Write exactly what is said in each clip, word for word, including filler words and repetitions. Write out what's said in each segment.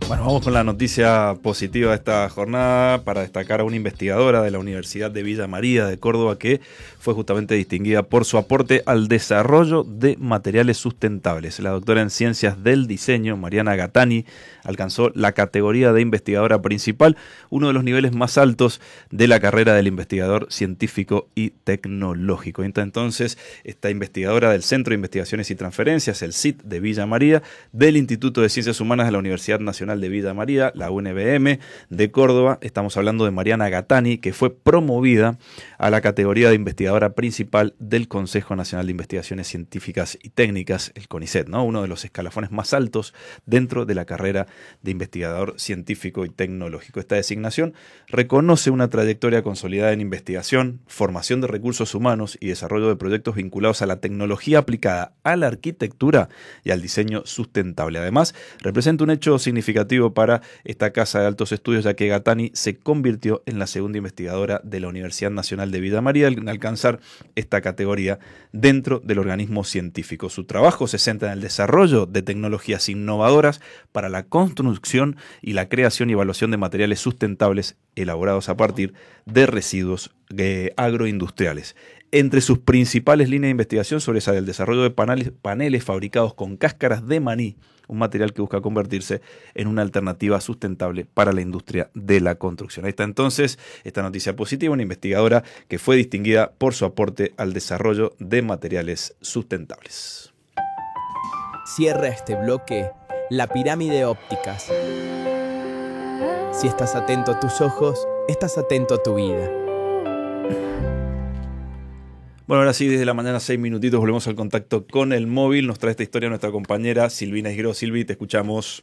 Bueno, vamos con la noticia positiva de esta jornada para destacar a una investigadora de la Universidad de Villa María de Córdoba que fue justamente distinguida por su aporte al desarrollo de materiales sustentables. La doctora en Ciencias del Diseño, Mariana Gattani, alcanzó la categoría de investigadora principal, uno de los niveles más altos de la carrera del investigador científico y tecnológico. Entonces, esta investigadora del Centro de Investigaciones y Transferencias, el C I T de Villa María, del Instituto de Ciencias Humanas de la Universidad Nacional de Villa María, la U N B M de Córdoba. Estamos hablando de Mariana Gattani, que fue promovida a la categoría de investigadora principal del Consejo Nacional de Investigaciones Científicas y Técnicas, el CONICET, ¿no? Uno de los escalafones más altos dentro de la carrera de investigador científico y tecnológico. Esta designación reconoce una trayectoria consolidada en investigación, formación de recursos humanos y desarrollo de proyectos vinculados a la tecnología aplicada a la arquitectura y al diseño sustentable. Además, representa un hecho significativo para esta casa de altos estudios, ya que Gattani se convirtió en la segunda investigadora de la Universidad Nacional de Villa María en alcanzar esta categoría dentro del organismo científico. Su trabajo se centra en el desarrollo de tecnologías innovadoras para la construcción y la creación y evaluación de materiales sustentables elaborados a partir de residuos eh, agroindustriales. Entre sus principales líneas de investigación sobresale el desarrollo de paneles, paneles fabricados con cáscaras de maní, un material que busca convertirse en una alternativa sustentable para la industria de la construcción. Ahí está entonces esta noticia positiva, una investigadora que fue distinguida por su aporte al desarrollo de materiales sustentables. Cierra este bloque la pirámide ópticas. Si estás atento a tus ojos, estás atento a tu vida. Bueno, ahora sí, desde la mañana, seis minutitos, volvemos al contacto con el móvil. Nos trae esta historia nuestra compañera Silvina Isgro. Silvi, te escuchamos.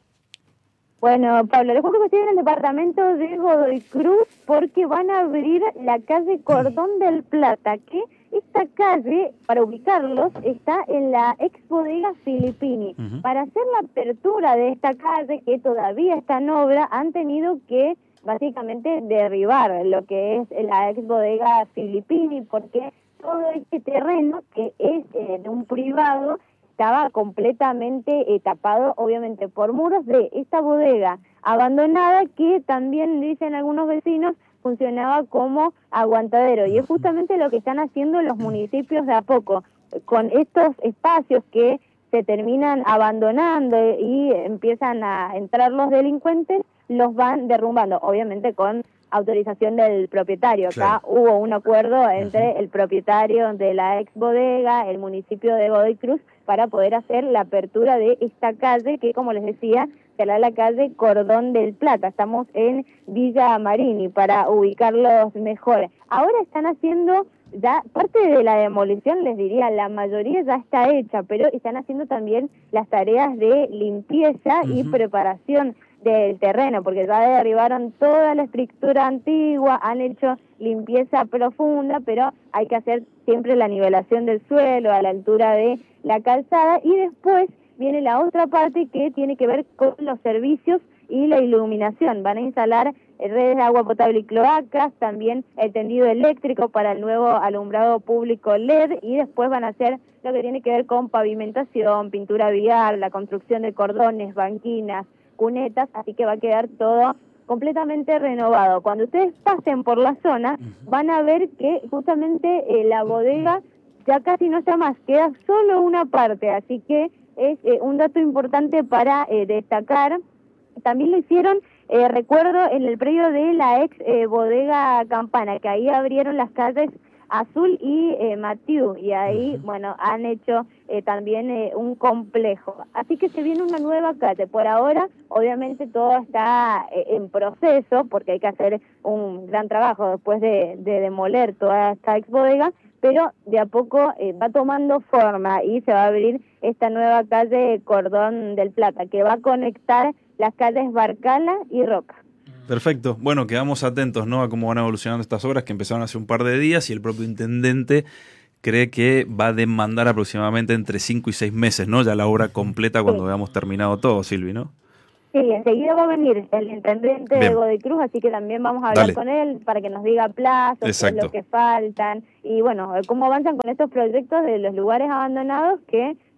Bueno, Pablo, les cuento que estoy en el departamento de Godoy Cruz porque van a abrir la calle Cordón del Plata, que esta calle, para ubicarlos, está en la ex bodega Filippini. Uh-huh. Para hacer la apertura de esta calle, que todavía está en obra, han tenido que básicamente derribar lo que es la ex bodega Filippini, porque todo este terreno, que es eh, de un privado, estaba completamente eh, tapado, obviamente, por muros de esta bodega abandonada que también, dicen algunos vecinos, funcionaba como aguantadero. Y es justamente lo que están haciendo los municipios de a poco, con estos espacios que se terminan abandonando y empiezan a entrar los delincuentes, los van derrumbando, obviamente con autorización del propietario. Acá claro. Hubo un acuerdo entre uh-huh. el propietario de la ex bodega, el municipio de Godoy Cruz, para poder hacer la apertura de esta calle que, como les decía, será la calle Cordón del Plata. Estamos en Villa Marini, para ubicarlos mejor. Ahora están haciendo ya parte de la demolición, les diría, la mayoría ya está hecha, pero están haciendo también las tareas de limpieza uh-huh. y preparación del terreno, porque ya derribaron toda la estructura antigua, han hecho limpieza profunda, pero hay que hacer siempre la nivelación del suelo a la altura de la calzada, y después viene la otra parte que tiene que ver con los servicios y la iluminación. Van a instalar redes de agua potable y cloacas, también el tendido eléctrico para el nuevo alumbrado público L E D, y después van a hacer lo que tiene que ver con pavimentación, pintura vial, la construcción de cordones, banquinas, cunetas, así que va a quedar todo completamente renovado. Cuando ustedes pasen por la zona, van a ver que justamente eh, la bodega ya casi no está más, queda solo una parte, así que es eh, un dato importante para eh, destacar. También lo hicieron, eh, recuerdo, en el predio de la ex eh, bodega Campana, que ahí abrieron las calles Azul y eh, Matiu, y ahí, uh-huh. bueno, han hecho eh, también eh, un complejo. Así que se viene una nueva calle. Por ahora, obviamente, todo está eh, en proceso, porque hay que hacer un gran trabajo después de, de demoler toda esta ex bodega, pero de a poco eh, va tomando forma y se va a abrir esta nueva calle Cordón del Plata, que va a conectar las calles Barcala y Roca. Perfecto. Bueno, quedamos atentos, ¿no?, a cómo van evolucionando estas obras que empezaron hace un par de días, y el propio intendente cree que va a demandar aproximadamente entre cinco y seis meses, ¿no?, ya la obra completa cuando sí. veamos terminado todo, Silvi, ¿no? Sí, enseguida va a venir el intendente Bien. de Godoy Cruz, así que también vamos a hablar Dale. con él para que nos diga plazos, qué es lo que faltan, y bueno, cómo avanzan con estos proyectos de los lugares abandonados que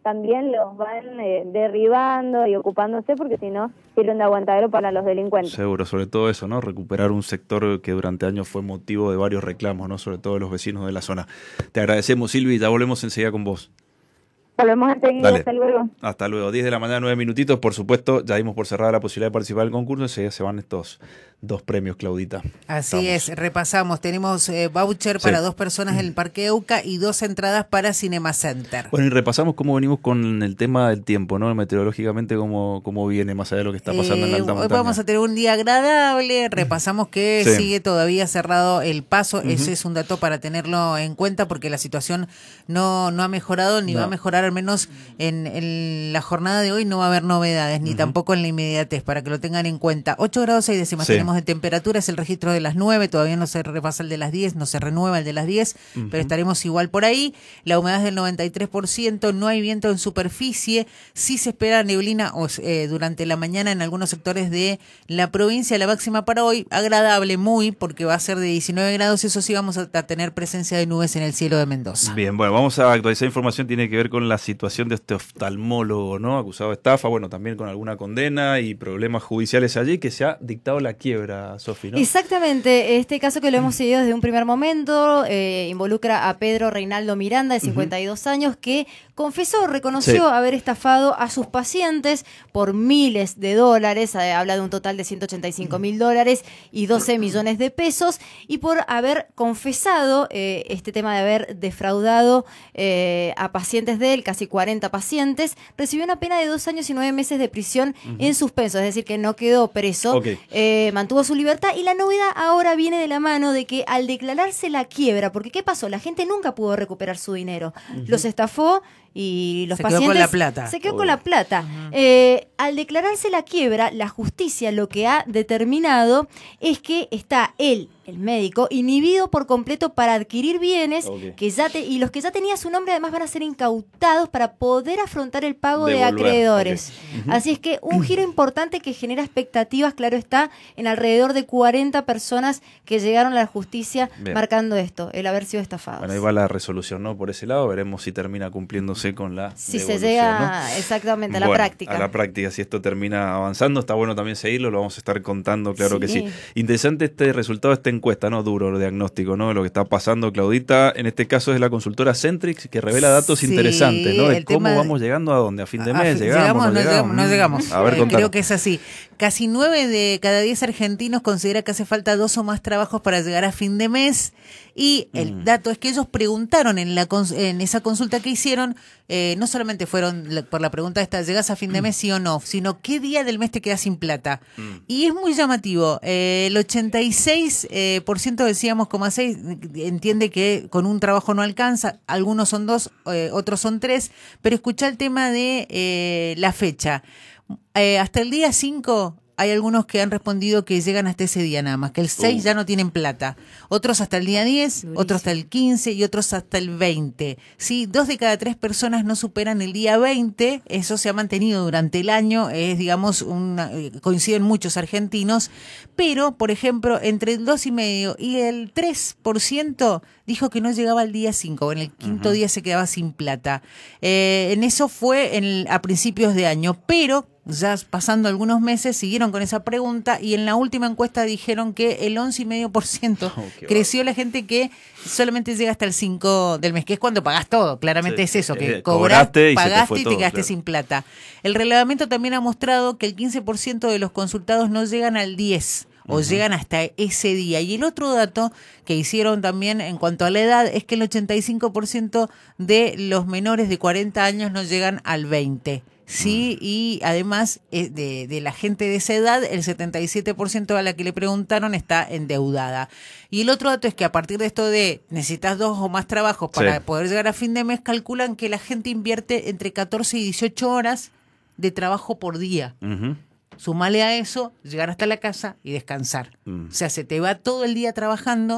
también los van eh, derribando y ocupándose, porque si no, sirven de aguantadero para los delincuentes. Seguro, sobre todo eso, ¿no? Recuperar un sector que durante años fue motivo de varios reclamos, ¿no? Sobre todo de los vecinos de la zona. Te agradecemos, Silvi, ya volvemos enseguida con vos. Volvemos enseguida, hasta luego. Hasta luego, diez de la mañana, nueve minutitos, por supuesto, ya dimos por cerrada la posibilidad de participar del concurso, enseguida se van estos dos premios, Claudita. Así Estamos. es, repasamos, tenemos eh, voucher Sí. para dos personas en el Parque Euca y dos entradas para Cinema Center. Bueno, y repasamos cómo venimos con el tema del tiempo, ¿no? Meteorológicamente, cómo, cómo viene más allá de lo que está pasando en la Eh, alta hoy montaña. vamos a tener un día agradable, repasamos que Sí. sigue todavía cerrado el paso, Ujú. ese es un dato para tenerlo en cuenta porque la situación no, no ha mejorado ni No. va a mejorar, al menos en, en la jornada de hoy no va a haber novedades, ni Ujú. tampoco en la inmediatez, para que lo tengan en cuenta. ocho grados seis décimas Sí. tenemos de temperatura, es el registro de las nueve, todavía no se repasa el de las diez, no se renueva el de las diez, Ujú. pero estaremos igual por ahí. La humedad es del noventa y tres por ciento, no hay viento en superficie, sí se espera neblina o, eh, durante la mañana en algunos sectores de la provincia. La máxima para hoy, agradable muy, porque va a ser de diecinueve grados, eso sí vamos a tener presencia de nubes en el cielo de Mendoza. Bien, bueno, vamos a actualizar información, tiene que ver con la situación de este oftalmólogo, ¿no? Acusado de estafa, bueno, también con alguna condena y problemas judiciales allí, que se ha dictado la quiebra, Sofi, ¿no? Exactamente, este caso que lo hemos seguido desde un primer momento eh, involucra a Pedro Reinaldo Miranda, de cincuenta y dos años, que confesó, reconoció Sí. haber estafado a sus pacientes por miles de dólares, eh, habla de un total de ciento ochenta y cinco mil dólares y doce millones de pesos, y por haber confesado eh, este tema de haber defraudado eh, a pacientes de él, casi cuarenta pacientes, recibió una pena de dos años y nueve meses de prisión en suspenso, es decir, que no quedó preso, Ok. eh, mantuvo su libertad, y la novedad ahora viene de la mano de que al declararse la quiebra, porque ¿qué pasó? La gente nunca pudo recuperar su dinero, los estafó y los Se quedó pacientes... con la plata. Se quedó Obvio. con la plata. Eh, al declararse la quiebra, la justicia lo que ha determinado es que está él, el médico, inhibido por completo para adquirir bienes Ok. que ya te, y los que ya tenía su nombre además van a ser incautados para poder afrontar el pago de Devolver, acreedores. ok. Ujú. Así es que un giro importante que genera expectativas, claro está, en alrededor de cuarenta personas que llegaron a la justicia Bien. marcando esto, el haber sido estafados. Bueno, ahí va la resolución, ¿no? Por ese lado, veremos si termina cumpliéndose con la Si se devolución, llega ¿no? exactamente a la Bueno, práctica. a la práctica, si esto termina avanzando, está bueno también seguirlo, lo vamos a estar contando, claro Sí. que sí. Interesante este resultado de esta encuesta, ¿no? Duro el diagnóstico, ¿no? De lo que está pasando, Claudita. En este caso es la consultora Centrix, que revela datos Sí, interesantes, ¿no? De el cómo tema de- vamos llegando a dónde, a fin de A- mes, a- llegamos, no no llegamos, no Mm. llegamos. A ver, Eh, contanos. creo que es así. Casi nueve de cada diez argentinos considera que hace falta dos o más trabajos para llegar a fin de mes. Y el Mm. dato es que ellos preguntaron en la cons- en esa consulta que hicieron, eh, no solamente fueron la- por la pregunta esta, ¿llegas a fin de mes sí o no? Sino ¿qué día del mes te quedas sin plata? Mm. Y es muy llamativo. Eh, el ochenta y seis eh, por ciento decíamos, coma seis, entiende que con un trabajo no alcanza. Algunos son dos, eh, otros son tres. Pero escuchá el tema de eh, la fecha. Eh, hasta el día cinco hay algunos que han respondido que llegan hasta ese día nada más, que el seis Uh. ya no tienen plata. Otros hasta el día diez, Durísimo. otros hasta el quince y otros hasta el veinte. Sí, dos de cada tres personas no superan el día veinte. Eso se ha mantenido durante el año. Es, digamos, una, eh, coinciden muchos argentinos. Pero, por ejemplo, entre el dos y medio y el tres por ciento dijo que no llegaba al día cinco. En el quinto Ujú. día se quedaba sin plata. Eh, en eso fue en el- a principios de año. Pero ya pasando algunos meses siguieron con esa pregunta y en la última encuesta dijeron que el once coma cinco por ciento Oh, qué creció la gente que solamente llega hasta el cinco del mes, que es cuando pagás todo. Claramente Sí, es eso, sí, que eh, cobraste, cobraste y se te pagaste fue y te todo, quedaste claro. sin plata. El relevamiento también ha mostrado que el quince por ciento de los consultados no llegan al diez o Ujú. llegan hasta ese día. Y el otro dato que hicieron también en cuanto a la edad es que el ochenta y cinco por ciento de los menores de cuarenta años no llegan al veinte. Sí, y además eh, de, de la gente de esa edad, el setenta y siete por ciento a la que le preguntaron está endeudada. Y el otro dato es que a partir de esto de necesitas dos o más trabajos para Sí. poder llegar a fin de mes, calculan que la gente invierte entre catorce y dieciocho horas de trabajo por día. Ujú. Sumale a eso, llegar hasta la casa y descansar. Mm. O sea, se te va todo el día trabajando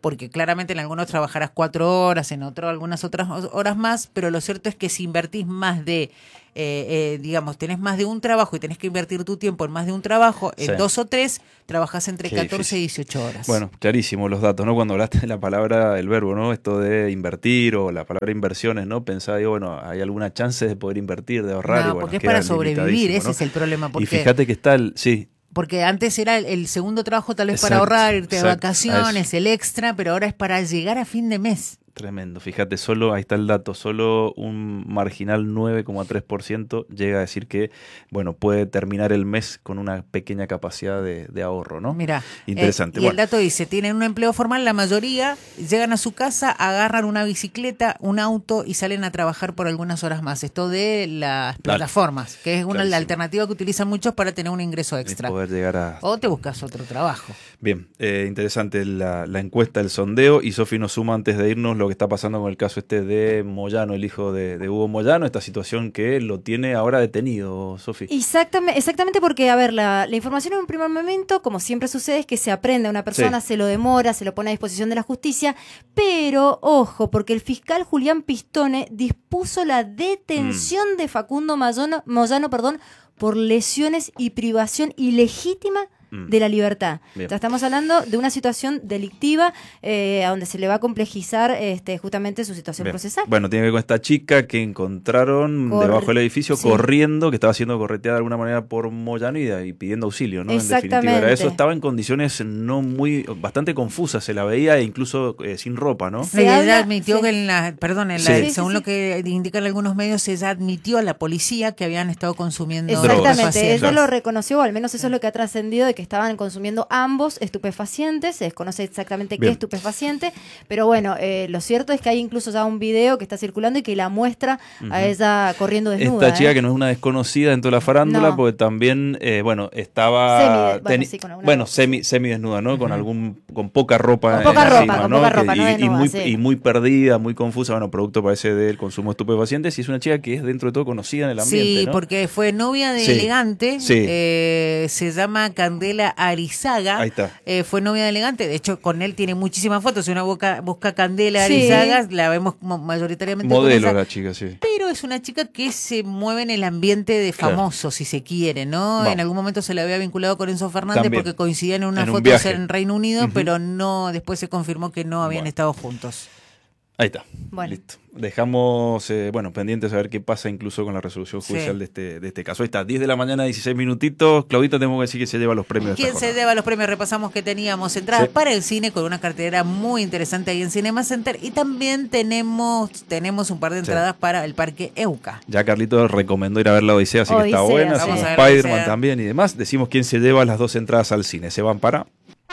porque claramente en algunos trabajarás cuatro horas, en otros algunas otras horas más, pero lo cierto es que si invertís más de, eh, eh, digamos, tenés más de un trabajo y tenés que invertir tu tiempo en más de un trabajo, en Sí. dos o tres, trabajás entre Qué catorce difícil. y dieciocho horas. Bueno, clarísimo los datos, ¿no? Cuando hablaste de la palabra, el verbo, ¿no? Esto de invertir o la palabra inversiones, ¿no? Pensaba, digo, bueno, hay alguna chance de poder invertir, de ahorrar. No, y bueno, porque es queda para sobrevivir, limitadísimo, ese ¿no? es el problema. Porque, Y fíjate que está el, sí, porque antes era el, el segundo trabajo tal vez para Exacto, ahorrar, irte de exacto, a vacaciones, eso. el extra, pero ahora es para llegar a fin de mes. tremendo. Fíjate, solo, ahí está el dato, solo un marginal nueve coma tres por ciento llega a decir que, bueno, puede terminar el mes con una pequeña capacidad de, de ahorro, ¿no? Mira, Interesante. eh, y Bueno. el dato dice, tienen un empleo formal, la mayoría llegan a su casa, agarran una bicicleta, un auto y salen a trabajar por algunas horas más. Esto de las plataformas, que es una Clarísimo. la alternativa que utilizan muchos para tener un ingreso de extra. poder llegar a... O te buscas otro trabajo. Bien, eh, interesante la, la encuesta, el sondeo, y Sofi nos suma antes de irnos lo que está pasando con el caso este de Moyano, el hijo de, de Hugo Moyano, esta situación que lo tiene ahora detenido, Sofi. Exactamente, exactamente porque, a ver, la, la información en un primer momento, como siempre sucede, es que se aprende a una persona, Sí. se lo demora, se lo pone a disposición de la justicia, pero, ojo, porque el fiscal Julián Pistone dispuso la detención Mm. de Facundo Moyano, Moyano, perdón, por lesiones y privación ilegítima Mm. de la libertad. Bien. O sea, estamos hablando de una situación delictiva eh, a donde se le va a complejizar este, justamente su situación Bien. procesal. Bueno, tiene que ver con esta chica que encontraron Corre- debajo del edificio sí. corriendo, que estaba siendo correteada de alguna manera por Moyano y, y pidiendo auxilio, ¿no? En definitiva, era Exactamente. eso, estaba en condiciones no muy, bastante confusas, se la veía e incluso eh, sin ropa, ¿no? Se ella habla- admitió sí. que en la, perdón, en Sí. la, Sí, sí, según sí. lo que indican algunos medios, ella admitió a la policía que habían estado consumiendo Exactamente, estupefacientes. ella lo reconoció, o al menos eso es lo que ha trascendido, de que estaban consumiendo ambos estupefacientes, se desconoce exactamente Bien. qué estupefaciente, pero bueno, eh, lo cierto es que hay incluso ya un video que está circulando y que la muestra a ella corriendo desnuda. Esta chica ¿eh? que no es una desconocida dentro de la farándula, No. porque también, eh, bueno, estaba... Semi- bueno, teni- sí, con alguna bueno, ropa. semi, semi desnuda, ¿no? Con algún, con poca ropa. Con poca encima, ropa, con ¿no? poca Que- ropa, no y, y desnuda, muy, sí. y muy perdida, muy confusa, bueno, producto parece del consumo de estupefacientes, y es una chica que es dentro de todo conocida en el ambiente, Sí, ¿no? porque fue novia de Sí, Elegante, sí. eh, se llama Candela Arizaga, Ahí está. eh, fue novia de Elegante, de hecho con él tiene muchísimas fotos, si uno busca, busca Candela Sí. Arizaga, la vemos mo- mayoritariamente con Modelo esa, la chica, sí. pero es una chica que se mueve en el ambiente de Claro. famosos, si se quiere, ¿no? Vamos. En algún momento se le había vinculado con Enzo Fernández También. porque coincidían en unas En un fotos viaje. en Reino Unido, Ujú. pero no, después se confirmó que no habían Bueno. estado juntos. Ahí está. Bueno. Listo. Dejamos, eh, bueno, pendientes a ver qué pasa incluso con la resolución judicial Sí. de este de este caso. Ahí está, diez de la mañana, dieciséis minutitos. Claudita, tengo que decir que se lleva los premios de ¿Quién esta se jornada. lleva los premios? Repasamos que teníamos entradas Sí. para el cine con una cartelera muy interesante ahí en Cinema Center y también tenemos, tenemos un par de Sí. entradas para el Parque Euca. Ya Carlitos recomendó ir a ver la Odisea, así que está Odisea, buena. sí. Así Vamos como a ver la Spider-Man Odisea. también y demás. Decimos quién se lleva las dos entradas al cine. Se van para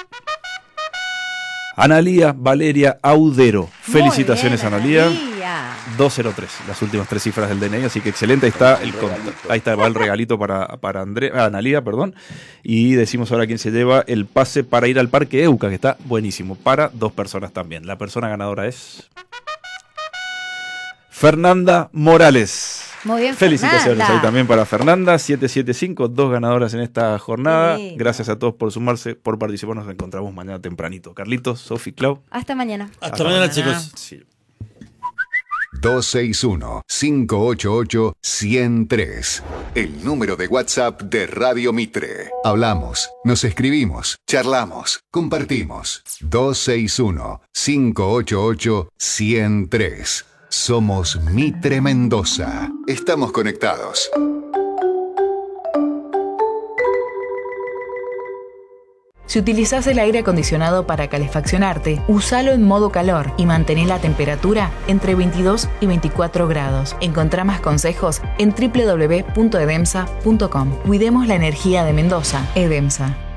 Analía Valeria Audero. Felicitaciones, Muy bien, Analía. Analía. dos cero tres, las últimas tres cifras del D N I, así que excelente, ahí está el conta- ahí está, va el regalito para, para André, ah, Analía, perdón, y decimos ahora quién se lleva el pase para ir al Parque Euca, que está buenísimo, para dos personas también. La persona ganadora es Fernanda Morales. Muy bien, Felicitaciones Fernanda. ahí también para Fernanda, siete siete cinco, dos ganadoras en esta jornada. Qué lindo. Gracias a todos por sumarse, por participar, nos encontramos mañana tempranito. Carlitos, Sofi, Clau. Hasta mañana. Hasta mañana, mañana. chicos. Sí. dos seis uno, cinco ocho ocho, uno cero tres. El número de WhatsApp de Radio Mitre. Hablamos, nos escribimos, charlamos, compartimos. dos seis uno, cinco ocho ocho, uno cero tres. Somos Mitre Mendoza. Estamos conectados. Si utilizás el aire acondicionado para calefaccionarte, usalo en modo calor y mantén la temperatura entre veintidós y veinticuatro grados. Encontrá más consejos en doble u doble u doble u punto edemsa punto com. Cuidemos la energía de Mendoza. Edemsa.